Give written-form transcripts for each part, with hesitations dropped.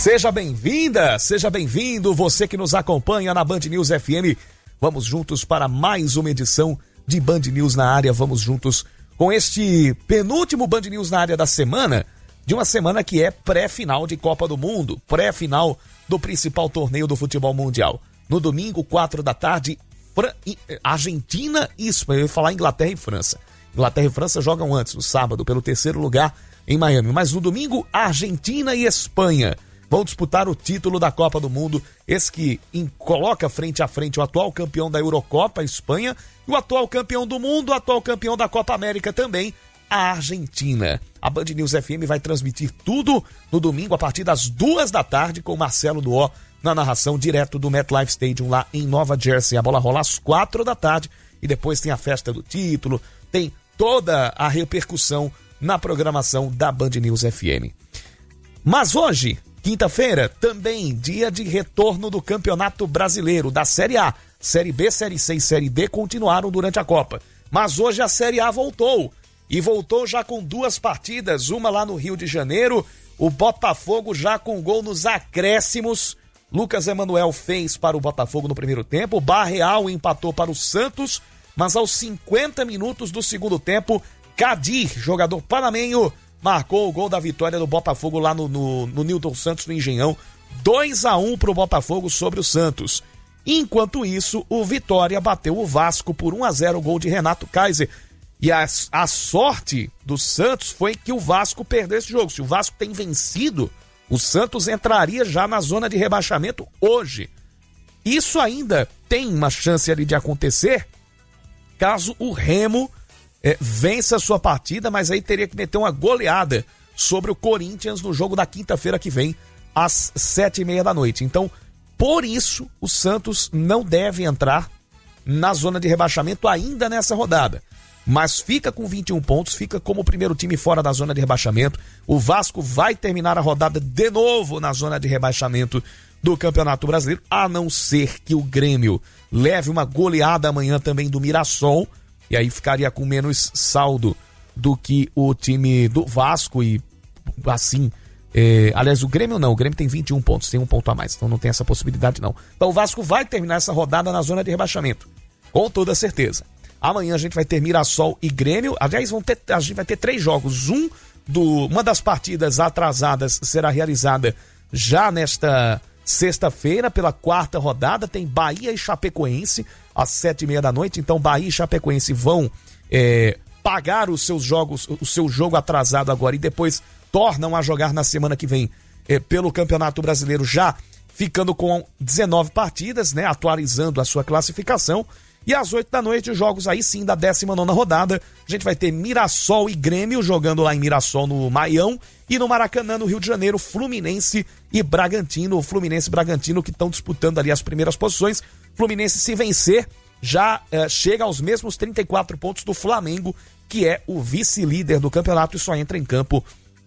Seja bem-vinda, seja bem-vindo, você que nos acompanha na Band News FM. Vamos juntos para mais uma edição de Band News na área. Vamos juntos com este penúltimo Band News na área da semana, de uma semana que é pré-final de Copa do Mundo, pré-final do principal torneio do futebol mundial. No domingo, 4 da tarde, Argentina e Espanha. Eu ia falar Inglaterra e França. Inglaterra e França jogam antes, no sábado, pelo terceiro lugar em Miami. Mas no domingo, Argentina e Espanha vão disputar o título da Copa do Mundo. Esse que coloca frente a frente o atual campeão da Eurocopa, a Espanha, e o atual campeão do mundo, o atual campeão da Copa América também, a Argentina. A Band News FM vai transmitir tudo no domingo a partir das 2 da tarde com Marcelo Duó na narração direto do MetLife Stadium lá em Nova Jersey. A bola rola às 4 da tarde e depois tem a festa do título, tem toda a repercussão na programação da Band News FM. Mas hoje, quinta-feira, também dia de retorno do Campeonato Brasileiro, da Série A. Série B, Série C e Série D continuaram durante a Copa. Mas hoje a Série A voltou. E voltou já com 2 partidas, uma lá no Rio de Janeiro. O Botafogo já com gol nos acréscimos. Lucas Emanuel fez para o Botafogo no primeiro tempo. O Barreal empatou para o Santos. Mas aos 50 minutos do segundo tempo, Kadir, jogador panamenho, marcou o gol da vitória do Botafogo lá no Newton Santos, no Engenhão. 2-1 para o Botafogo sobre o Santos. Enquanto isso, o Vitória bateu o Vasco por 1-0, gol de Renato Kaiser. E a sorte do Santos foi que o Vasco perdeu esse jogo. Se o Vasco tem vencido, o Santos entraria já na zona de rebaixamento hoje. Isso ainda tem uma chance ali de acontecer caso o Remo vença a sua partida, mas aí teria que meter uma goleada sobre o Corinthians no jogo da quinta-feira que vem, às 7h30 da noite. Então, por isso, o Santos não deve entrar na zona de rebaixamento ainda nessa rodada. Mas fica com 21 pontos, fica como o primeiro time fora da zona de rebaixamento. O Vasco vai terminar a rodada de novo na zona de rebaixamento do Campeonato Brasileiro, a não ser que o Grêmio leve uma goleada amanhã também do Mirassol, e aí ficaria com menos saldo do que o time do Vasco e assim... aliás, o Grêmio não, o Grêmio tem 21 pontos, tem um ponto a mais, então não tem essa possibilidade não. Então o Vasco vai terminar essa rodada na zona de rebaixamento, com toda certeza. Amanhã a gente vai ter Mirassol e Grêmio, aliás, a gente vai ter 3 jogos, uma das partidas atrasadas será realizada já nesta sexta-feira, pela 4ª rodada, tem Bahia e Chapecoense, às 7h30 da noite, então Bahia e Chapecoense vão pagar os seus jogos, o seu jogo atrasado agora e depois tornam a jogar na semana que vem pelo Campeonato Brasileiro, já ficando com 19 partidas, né, atualizando a sua classificação. E às 8 da noite, os jogos aí sim da 19ª rodada. A gente vai ter Mirassol e Grêmio jogando lá em Mirassol, no Maião. E no Maracanã, no Rio de Janeiro, Fluminense e Bragantino. O Fluminense e Bragantino que estão disputando ali as primeiras posições. Fluminense, se vencer, já chega aos mesmos 34 pontos do Flamengo, que é o vice-líder do campeonato e só entra em campo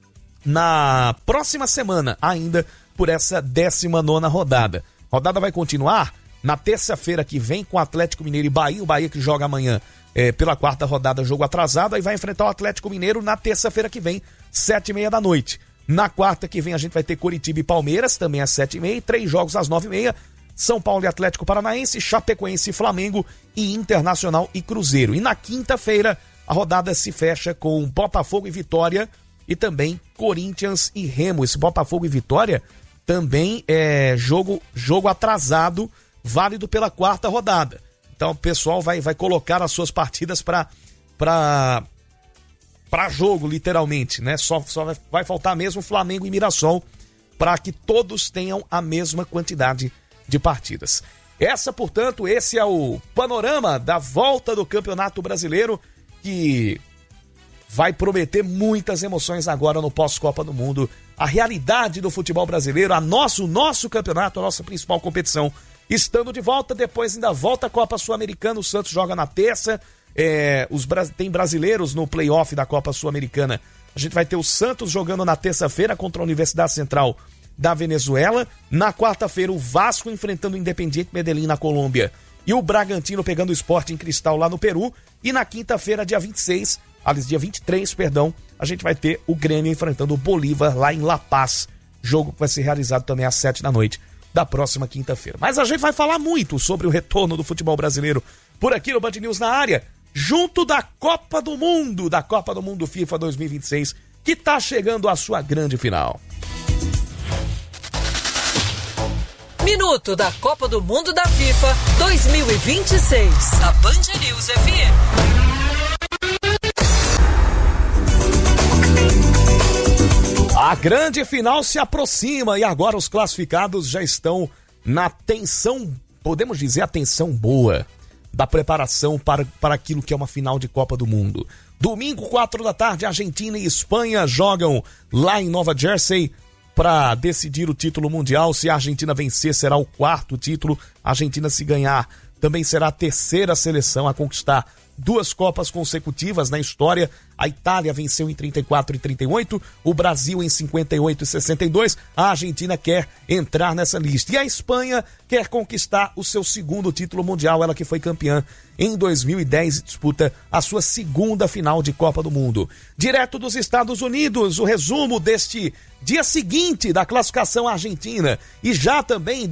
na próxima semana, ainda por essa 19ª rodada. A rodada vai continuar na terça-feira que vem com Atlético Mineiro e Bahia. O Bahia que joga amanhã pela 4ª rodada, jogo atrasado, aí vai enfrentar o Atlético Mineiro na terça-feira que vem, 7h30 da noite. Na quarta que vem a gente vai ter Coritiba e Palmeiras, também às 7h30, e 3 jogos às 9h30, São Paulo e Atlético Paranaense, Chapecoense e Flamengo, e Internacional e Cruzeiro. E na quinta-feira a rodada se fecha com Botafogo e Vitória e também Corinthians e Remo. Esse Botafogo e Vitória também é jogo atrasado, válido pela 4ª rodada. Então o pessoal vai colocar as suas partidas para jogo, literalmente, né? Só vai faltar mesmo Flamengo e Mirassol para que todos tenham a mesma quantidade de partidas. Portanto, esse é o panorama da volta do Campeonato Brasileiro, que vai prometer muitas emoções agora no pós-Copa do Mundo. A realidade do futebol brasileiro, o nosso campeonato, a nossa principal competição, estando de volta. Depois ainda volta a Copa Sul-Americana, o Santos joga na terça, tem brasileiros no play-off da Copa Sul-Americana. A gente vai ter o Santos jogando na terça-feira contra a Universidade Central da Venezuela. Na quarta-feira, o Vasco enfrentando o Independiente Medellín na Colômbia e o Bragantino pegando o Sporting Cristal lá no Peru. E na quinta-feira, dia 23, a gente vai ter o Grêmio enfrentando o Bolívar lá em La Paz, jogo que vai ser realizado também às 7 da noite da próxima quinta-feira. Mas a gente vai falar muito sobre o retorno do futebol brasileiro por aqui no Band News na área, junto da Copa do Mundo FIFA 2026, que tá chegando à sua grande final. Minuto da Copa do Mundo da FIFA 2026, na Band News FM. A grande final se aproxima e agora os classificados já estão na tensão, podemos dizer, a tensão boa da preparação para aquilo que é uma final de Copa do Mundo. Domingo, 4 da tarde, Argentina e Espanha jogam lá em Nova Jersey para decidir o título mundial. Se a Argentina vencer, será o 4º título. A Argentina, se ganhar, também será a 3ª seleção a conquistar 2 Copas consecutivas na história. A Itália venceu em 34 e 38, o Brasil em 58 e 62. A Argentina quer entrar nessa lista. E a Espanha quer conquistar o seu 2º título mundial, ela que foi campeã em 2010 e disputa a sua 2ª final de Copa do Mundo. Direto dos Estados Unidos, o resumo deste dia seguinte da classificação argentina e já também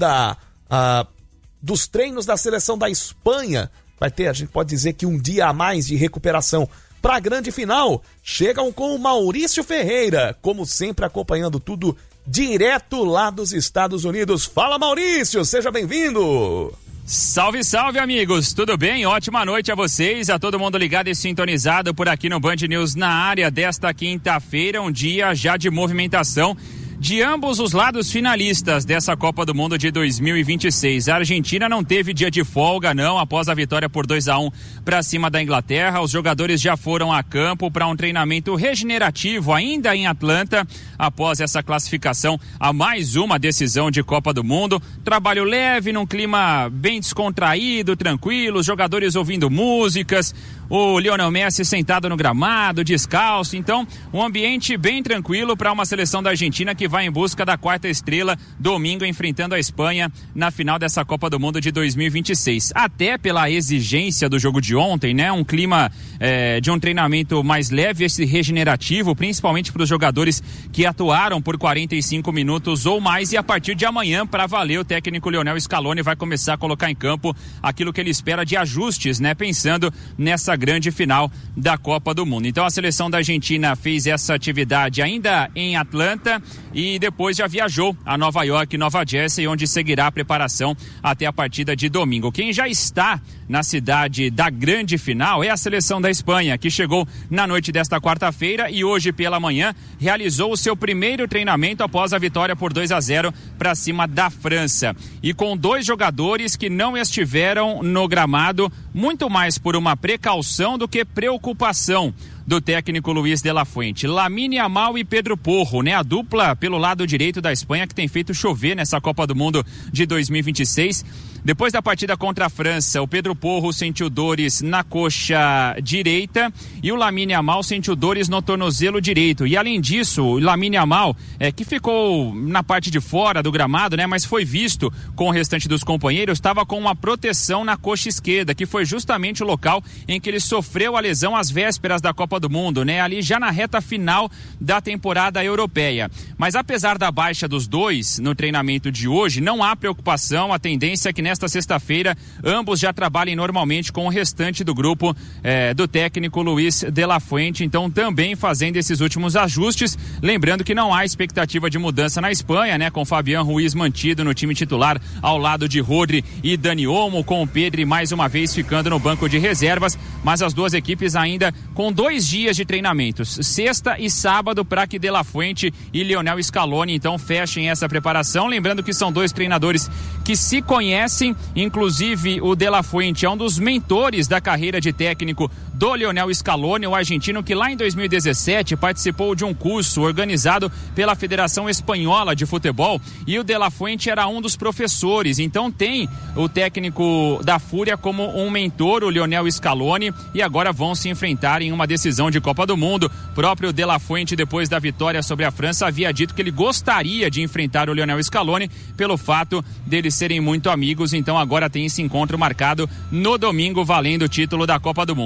dos treinos da seleção da Espanha. Vai ter, a gente pode dizer que um dia a mais de recuperação para a grande final. Chegam com o Maurício Ferreira, como sempre acompanhando tudo direto lá dos Estados Unidos. Fala, Maurício, seja bem-vindo! Salve, salve, amigos! Tudo bem? Ótima noite a vocês, a todo mundo ligado e sintonizado por aqui no Band News na área desta quinta-feira, um dia já de movimentação de ambos os lados finalistas dessa Copa do Mundo de 2026. A Argentina não teve dia de folga, não, após a vitória por 2-1 para cima da Inglaterra. Os jogadores já foram a campo para um treinamento regenerativo ainda em Atlanta, após essa classificação a mais uma decisão de Copa do Mundo. Trabalho leve, num clima bem descontraído, tranquilo, os jogadores ouvindo músicas, o Lionel Messi sentado no gramado, descalço. Então, um ambiente bem tranquilo para uma seleção da Argentina que vai em busca da 4ª estrela, domingo enfrentando a Espanha na final dessa Copa do Mundo de 2026. Até pela exigência do jogo de ontem, né? Um clima de um treinamento mais leve, esse regenerativo, principalmente para os jogadores que atuaram por 45 minutos ou mais, e a partir de amanhã, para valer, o técnico Lionel Scaloni vai começar a colocar em campo aquilo que ele espera de ajustes, né? Pensando nessa grande final da Copa do Mundo. Então a seleção da Argentina fez essa atividade ainda em Atlanta e depois já viajou a Nova York, Nova Jersey, onde seguirá a preparação até a partida de domingo. Quem já está na cidade da grande final é a seleção da Espanha, que chegou na noite desta quarta-feira e hoje pela manhã realizou o seu primeiro treinamento após a vitória por 2-0 para cima da França. E com 2 jogadores que não estiveram no gramado, muito mais por uma precaução do que preocupação do técnico Luis de la Fuente. Lamine Yamal e Pedro Porro, né? A dupla pelo lado direito da Espanha que tem feito chover nessa Copa do Mundo de 2026. Depois da partida contra a França, o Pedro Porro sentiu dores na coxa direita e o Lamine Yamal sentiu dores no tornozelo direito. E além disso, o Lamine Yamal, que ficou na parte de fora do gramado, né, mas foi visto com o restante dos companheiros, estava com uma proteção na coxa esquerda, que foi justamente o local em que ele sofreu a lesão às vésperas da Copa do Mundo, né, ali já na reta final da temporada europeia. Mas apesar da baixa dos dois no treinamento de hoje, não há preocupação, a tendência é que nesta sexta-feira ambos já trabalhem normalmente com o restante do grupo do técnico Luis de la Fuente, então também fazendo esses últimos ajustes, lembrando que não há expectativa de mudança na Espanha, né, com Fabián Ruiz mantido no time titular ao lado de Rodri e Dani Olmo, com o Pedri mais uma vez ficando no banco de reservas, mas as duas equipes ainda com 2 dias de treinamentos, sexta e sábado, para que de la Fuente e Lionel Scaloni então fechem essa preparação, lembrando que são 2 treinadores que se conhecem, inclusive o de la Fuente é um dos mentores da carreira de técnico do Lionel Scaloni, o argentino que lá em 2017 participou de um curso organizado pela Federação Espanhola de Futebol, e o de la Fuente era um dos professores, então tem o técnico da Fúria como um mentor, o Lionel Scaloni, e agora vão se enfrentar em uma decisão de Copa do Mundo. O próprio de la Fuente, depois da vitória sobre a França, havia dito que ele gostaria de enfrentar o Lionel Scaloni pelo fato deles serem muito amigos, então agora tem esse encontro marcado no domingo valendo o título da Copa do Mundo.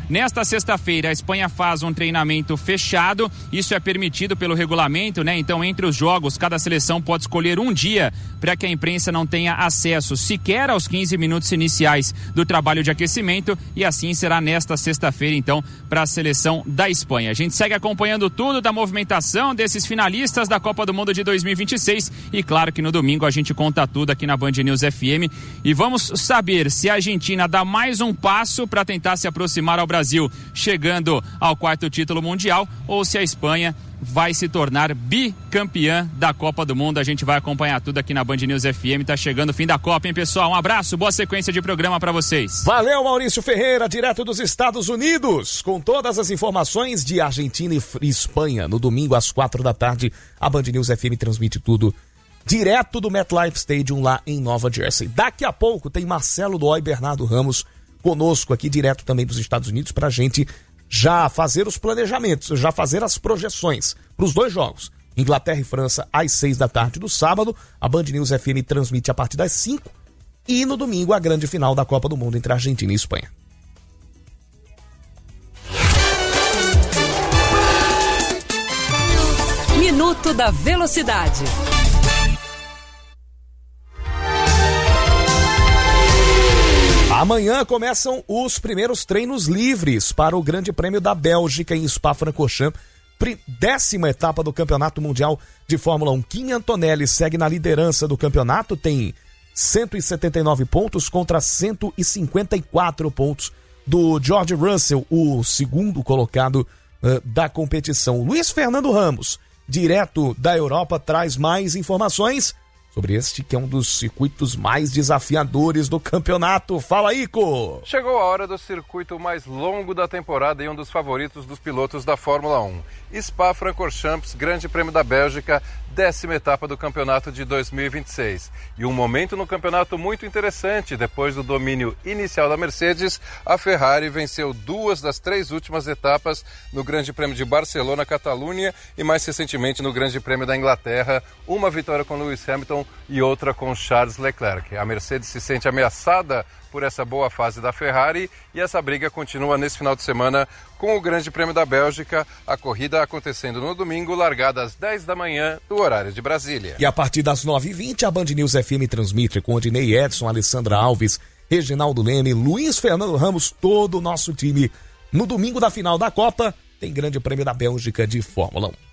Nesta sexta-feira, a Espanha faz um treinamento fechado, isso é permitido pelo regulamento, né? Então, entre os jogos, cada seleção pode escolher um dia para que a imprensa não tenha acesso sequer aos 15 minutos iniciais do trabalho de aquecimento, e assim será nesta sexta-feira, então, para a seleção da Espanha. A gente segue acompanhando tudo da movimentação desses finalistas da Copa do Mundo de 2026 e claro que no domingo a gente conta tudo aqui na Band News FM e vamos saber se a Argentina dá mais um passo para tentar se aproximar ao Brasil, chegando ao 4º título mundial, ou se a Espanha vai se tornar bicampeã da Copa do Mundo. A gente vai acompanhar tudo aqui na Band News FM. Tá chegando o fim da Copa, hein, pessoal? Um abraço, boa sequência de programa para vocês. Valeu, Maurício Ferreira, direto dos Estados Unidos, com todas as informações de Argentina e Espanha. No domingo, às 4 da tarde, a Band News FM transmite tudo direto do MetLife Stadium, lá em Nova Jersey. Daqui a pouco tem Marcelo Dói e Bernardo Ramos conosco aqui, direto também dos Estados Unidos, pra gente já fazer os planejamentos, já fazer as projeções para os 2 jogos. Inglaterra e França, às 6 da tarde do sábado. A Band News FM transmite a partir das 5. E no domingo, a grande final da Copa do Mundo entre Argentina e Espanha. Minuto da Velocidade. Amanhã começam os primeiros treinos livres para o Grande Prêmio da Bélgica em Spa-Francorchamps, 10ª etapa do Campeonato Mundial de Fórmula 1. Kimi Antonelli segue na liderança do campeonato, tem 179 pontos contra 154 pontos do George Russell, o segundo colocado da competição. Luiz Fernando Ramos, direto da Europa, traz mais informações sobre este que é um dos circuitos mais desafiadores do campeonato. Fala, Ico! Chegou a hora do circuito mais longo da temporada e um dos favoritos dos pilotos da Fórmula 1. Spa-Francorchamps, Grande Prêmio da Bélgica, 10ª etapa do campeonato de 2026. E um momento no campeonato muito interessante. Depois do domínio inicial da Mercedes, a Ferrari venceu 2 das 3 últimas etapas no Grande Prêmio de Barcelona, Catalunha e mais recentemente no Grande Prêmio da Inglaterra. Uma vitória com Lewis Hamilton e outra com Charles Leclerc. A Mercedes se sente ameaçada por essa boa fase da Ferrari e essa briga continua nesse final de semana com o Grande Prêmio da Bélgica, a corrida acontecendo no domingo, largada às 10 da manhã do horário de Brasília. E a partir das 9h20, a Band News FM transmite com Odinei Edson, Alessandra Alves, Reginaldo Leme, Luiz Fernando Ramos, todo o nosso time. No domingo da final da Copa, tem Grande Prêmio da Bélgica de Fórmula 1.